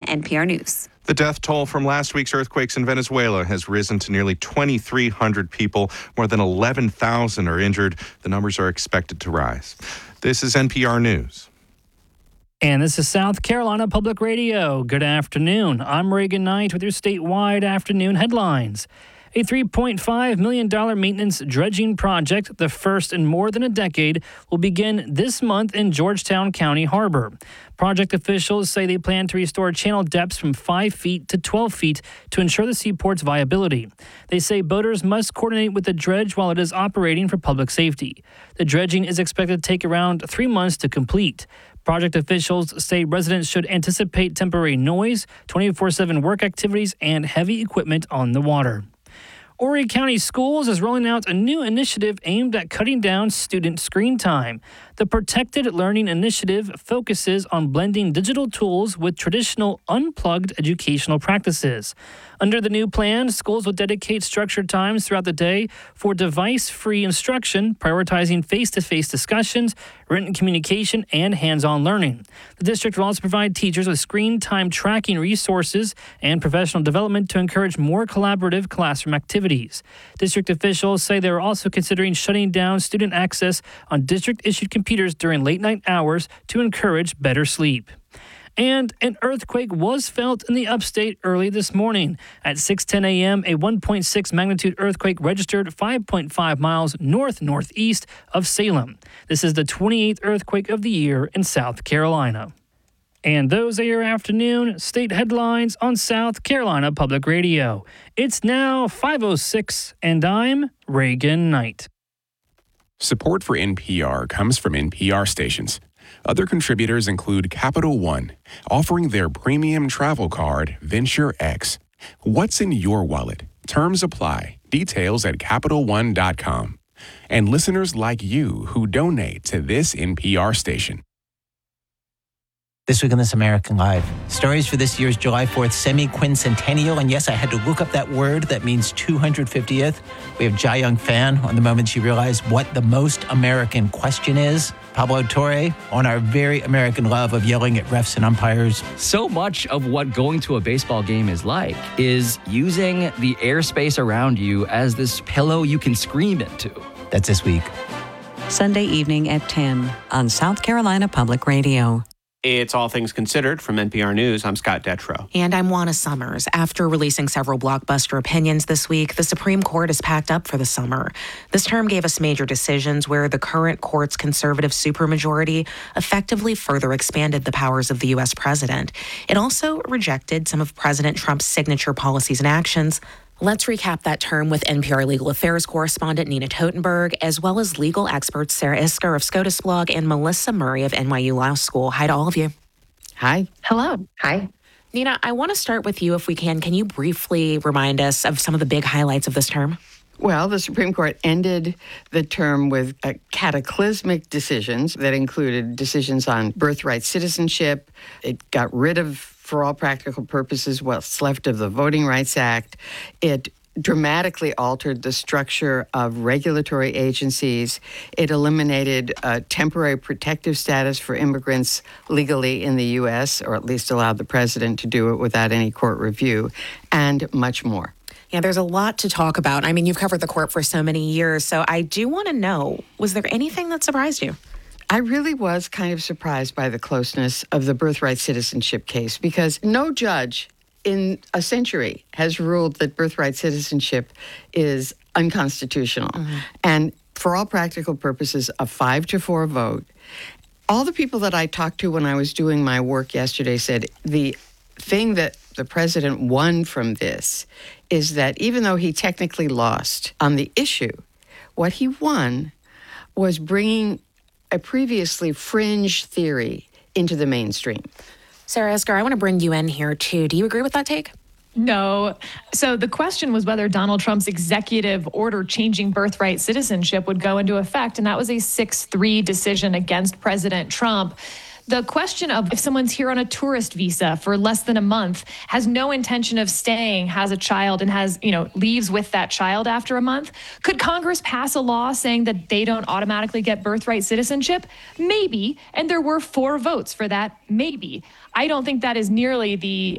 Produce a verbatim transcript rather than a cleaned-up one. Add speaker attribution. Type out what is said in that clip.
Speaker 1: N P R News.
Speaker 2: The death toll from last week's earthquakes in Venezuela has risen to nearly twenty-three hundred people. More than eleven thousand are injured. The numbers are expected to rise. This is N P R News.
Speaker 3: And this is South Carolina Public Radio. Good afternoon. I'm Reagan Knight with your statewide afternoon headlines. A three point five million dollars maintenance dredging project, the first in more than a decade, will begin this month in Georgetown County Harbor. Project officials say they plan to restore channel depths from five feet to twelve feet to ensure the seaport's viability. They say boaters must coordinate with the dredge while it is operating for public safety. The dredging is expected to take around three months to complete. Project officials say residents should anticipate temporary noise, twenty-four seven work activities, and heavy equipment on the water. Horry County Schools is rolling out a new initiative aimed at cutting down student screen time. The Protected Learning Initiative focuses on blending digital tools with traditional unplugged educational practices. Under the new plan, schools will dedicate structured times throughout the day for device-free instruction, prioritizing face-to-face discussions, written communication, and hands-on learning. The district will also provide teachers with screen time tracking resources and professional development to encourage more collaborative classroom activities. District officials say they are also considering shutting down student access on district-issued computers during late-night hours to encourage better sleep. And an earthquake was felt in the upstate early this morning. At six ten a.m., a one point six magnitude earthquake registered five point five miles north-northeast of Salem. This is the twenty-eighth earthquake of the year in South Carolina. And those are your afternoon state headlines on South Carolina Public Radio. It's now five oh six, and I'm Reagan Knight.
Speaker 4: Support for N P R comes from N P R stations. Other contributors include Capital One, offering their premium travel card, Venture X. What's in your wallet? Terms apply. Details at Capital One dot com. And listeners like you who donate to this N P R station.
Speaker 5: This week on This American Life, stories for this year's July fourth semi-quincentennial. And yes, I had to look up that word that means two hundred fiftieth. We have Jai Young Fan on the moment she realized what the most American question is. Pablo Torre on our very American love of yelling at refs and umpires.
Speaker 6: So much of what going to a baseball game is like is using the airspace around you as this pillow you can scream into.
Speaker 5: That's this week.
Speaker 7: Sunday evening at ten on South Carolina Public Radio.
Speaker 8: It's All Things Considered from N P R News. I'm Scott Detrow.
Speaker 9: And I'm Juana Summers. After releasing several blockbuster opinions this week, the Supreme Court is packed up for the summer. This term gave us major decisions where the current court's conservative supermajority effectively further expanded the powers of the U S president. It also rejected some of President Trump's signature policies and actions. Let's recap that term with N P R legal affairs correspondent Nina Totenberg, as well as legal experts Sarah Isker of SCOTUS Blog and Melissa Murray of N Y U Law School. Hi to all of you.
Speaker 10: Hi.
Speaker 9: Hello.
Speaker 10: Hi.
Speaker 9: Nina, I want to start with you if we can. Can you briefly remind us of some of the big highlights of this term?
Speaker 10: Well, the Supreme Court ended the term with uh, cataclysmic decisions that included decisions on birthright citizenship. It got rid of, for all practical purposes, what's left of the Voting Rights Act. It dramatically altered the structure of regulatory agencies. It eliminated uh, temporary protective status for immigrants legally in the U S, or at least allowed the president to do it without any court review, and much more.
Speaker 9: Yeah, there's a lot to talk about. I mean, you've covered the court for so many years, so I do want to know, was there anything that surprised you?
Speaker 10: I really was kind of surprised by the closeness of the birthright citizenship case, because no judge in a century has ruled that birthright citizenship is unconstitutional. Mm-hmm. And for all practical purposes, a five to four vote. All the people that I talked to when I was doing my work yesterday said the thing that the president won from this is that even though he technically lost on the issue, what he won was bringing a previously fringe theory into the mainstream.
Speaker 9: Sarah Isker, I want to bring you in here too. Do you agree with that take?
Speaker 11: No. So the question was whether Donald Trump's executive order changing birthright citizenship would go into effect, and that was a six three decision against President Trump. The question of if someone's here on a tourist visa for less than a month, has no intention of staying, has a child and has, you know, leaves with that child after a month, could Congress pass a law saying that they don't automatically get birthright citizenship? Maybe. And there were four votes for that maybe. I don't think that is nearly the